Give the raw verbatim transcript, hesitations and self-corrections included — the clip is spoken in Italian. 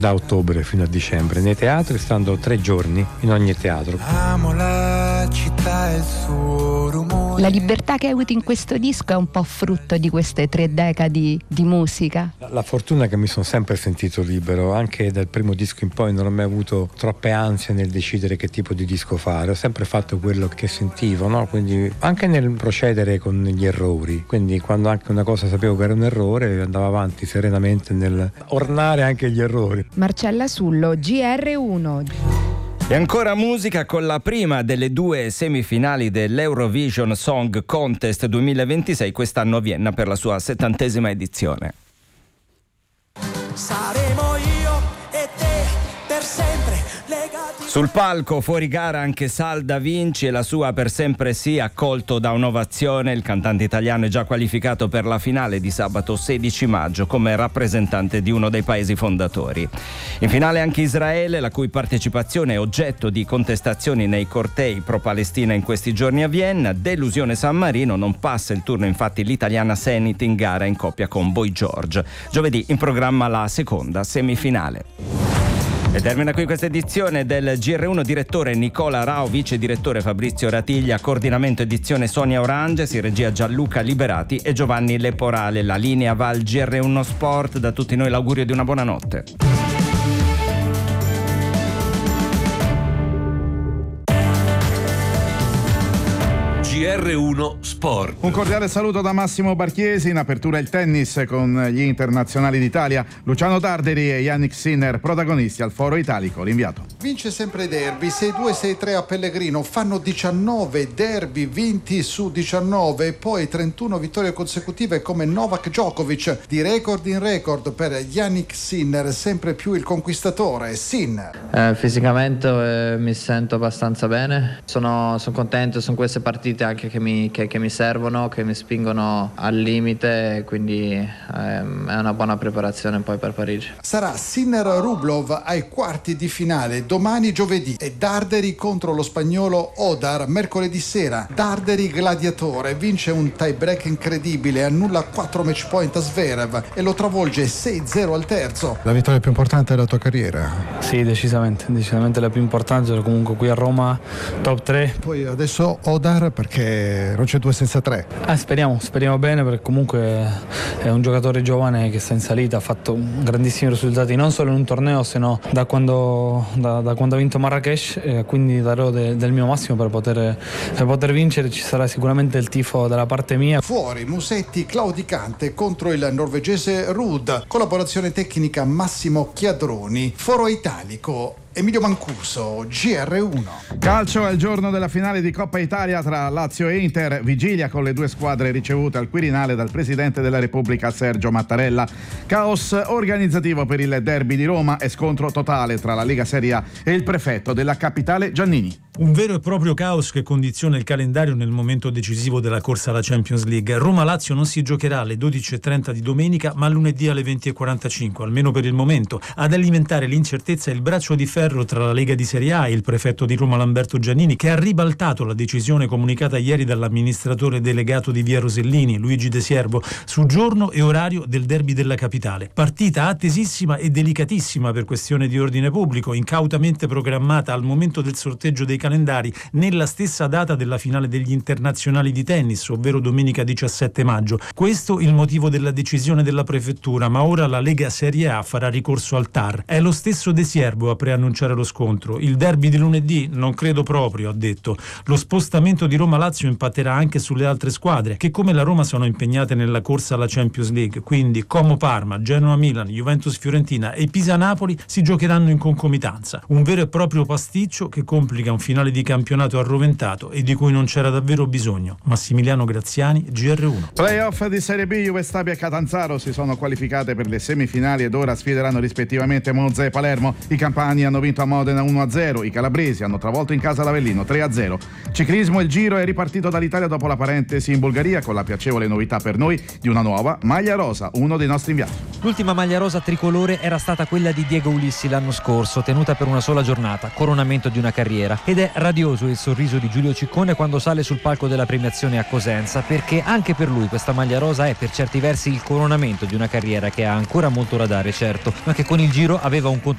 Da ottobre fino a dicembre nei teatri, stando tre giorni in ogni teatro. Amo la città e il suo rumore. La libertà che hai avuto in questo disco è un po' frutto di queste tre decadi di musica? La fortuna è che mi sono sempre sentito libero, anche dal primo disco in poi non ho mai avuto troppe ansie nel decidere che tipo di disco fare, ho sempre fatto quello che sentivo, no? Quindi anche nel procedere con gli errori, quindi quando anche una cosa sapevo che era un errore andavo avanti serenamente nel ornare anche gli errori. Marcella Sullo, G R uno. E ancora musica con la prima delle due semifinali dell'Eurovision Song Contest duemilaventisei, quest'anno a Vienna per la sua settantesima edizione. Saremo io e te per sempre legati. Sul palco fuori gara anche Salda Vinci e la sua Per sempre sì, accolto da un'ovazione. Il cantante italiano è già qualificato per la finale di sabato sedici maggio come rappresentante di uno dei paesi fondatori. In finale anche Israele, la cui partecipazione è oggetto di contestazioni nei cortei pro-Palestina in questi giorni a Vienna. Delusione San Marino, non passa il turno infatti l'italiana Zenit in gara in coppia con Boy George. Giovedì in programma la seconda semifinale. E termina qui questa edizione del G R uno, direttore Nicola Rao, vice direttore Fabrizio Ratiglia, coordinamento edizione Sonia Oranges, regia Gianluca Liberati e Giovanni Leporale. La linea va al G R uno Sport, da tutti noi l'augurio di una buona notte. G R uno Sport. Un cordiale saluto da Massimo Barchiesi. In apertura il tennis con gli internazionali d'Italia Luciano Darderi e Yannick Sinner, protagonisti al Foro Italico. L'inviato. Vince sempre derby, sei due sei tre a Pellegrino, fanno diciannove derby vinti su diciannove e poi trentuno vittorie consecutive come Novak Djokovic, di record in record per Yannick Sinner, sempre più il conquistatore. Sinner. Eh, fisicamente eh, mi sento abbastanza bene, sono, sono contento, sono queste partite anche che mi, che, che mi servono, che mi spingono al limite, quindi ehm, è una buona preparazione poi per Parigi. Sarà Sinner Rublov ai quarti di finale domani giovedì e Darderi contro lo spagnolo Odar mercoledì sera. Darderi gladiatore, vince un tie break incredibile, annulla quattro match point a Zverev e lo travolge sei zero al terzo. La vittoria più importante della tua carriera? Sì, decisamente, decisamente la più importante, comunque qui a Roma top tre. Poi adesso Odar, perché non c'è due senza tre. Ah, speriamo, speriamo bene, perché comunque è un giocatore giovane che sta in salita, ha fatto grandissimi risultati non solo in un torneo, sino da quando, da, da quando ha vinto Marrakesh, e quindi darò de, del mio massimo per poter, per poter vincere. Ci sarà sicuramente il tifo dalla parte mia. Fuori Musetti claudicante contro il norvegese Ruud, collaborazione tecnica Massimo Chiadroni. Foro Italico Emilio Mancuso, G R uno. Calcio è il giorno della finale di Coppa Italia tra Lazio e Inter, vigilia con le due squadre ricevute al Quirinale dal Presidente della Repubblica Sergio Mattarella. Caos organizzativo per il derby di Roma e scontro totale tra la Lega Serie A e il prefetto della capitale Giannini. Un vero e proprio caos che condiziona il calendario nel momento decisivo della corsa alla Champions League. Roma-Lazio non si giocherà alle dodici e trenta di domenica, ma lunedì alle venti e quarantacinque, almeno per il momento. Ad alimentare l'incertezza è il braccio di ferro tra la Lega di Serie A e il prefetto di Roma Lamberto Giannini, che ha ribaltato la decisione comunicata ieri dall'amministratore delegato di Via Rosellini, Luigi De Siervo, su giorno e orario del derby della capitale. Partita attesissima e delicatissima per questione di ordine pubblico, incautamente programmata al momento del sorteggio dei calendari nella stessa data della finale degli internazionali di tennis, ovvero domenica diciassette maggio. Questo il motivo della decisione della prefettura, ma ora la Lega Serie A farà ricorso al T A R. È lo stesso De Siervo a preannunciare lo scontro. Il derby di lunedì non credo proprio, ha detto. Lo spostamento di Roma-Lazio impatterà anche sulle altre squadre, che come la Roma sono impegnate nella corsa alla Champions League, quindi Como-Parma, Genoa-Milan, Juventus-Fiorentina e Pisa-Napoli si giocheranno in concomitanza. Un vero e proprio pasticcio che complica un finale di campionato arroventato e di cui non c'era davvero bisogno. Massimiliano Graziani, G R uno. Playoff di Serie B, Juve Stabia e Catanzaro si sono qualificate per le semifinali ed ora sfideranno rispettivamente Monza e Palermo. I campani hanno vinto a Modena uno a zero, i calabresi hanno travolto in casa l'Avellino tre a zero. Ciclismo, il Giro è ripartito dall'Italia dopo la parentesi in Bulgaria, con la piacevole novità per noi di una nuova maglia rosa, uno dei nostri inviati. L'ultima maglia rosa tricolore era stata quella di Diego Ulissi l'anno scorso, tenuta per una sola giornata, coronamento di una carriera, ed è radioso il sorriso di Giulio Ciccone quando sale sul palco della premiazione a Cosenza, perché anche per lui questa maglia rosa è per certi versi il coronamento di una carriera che ha ancora molto da dare, certo, ma che con il Giro aveva un conto